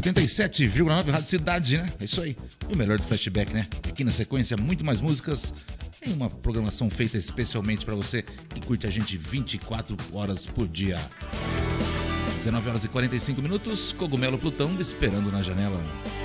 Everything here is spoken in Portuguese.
87,9 Rádio Cidade, né? É isso aí. E o melhor do flashback, né? Aqui na sequência, muito mais músicas em uma programação feita especialmente para você que curte a gente 24 horas por dia. 19 horas e 45 minutos, Cogumelo Plutão esperando na janela.